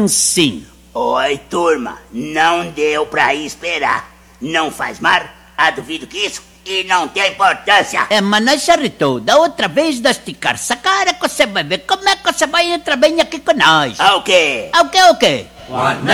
mansinho. Oi, turma, não deu pra esperar. Não faz mar? Duvido que isso e não tem importância. Mas não, Charito, da outra vez de esticar essa cara que você vai ver como é que você vai entrar bem aqui com nós. O quê? O quê?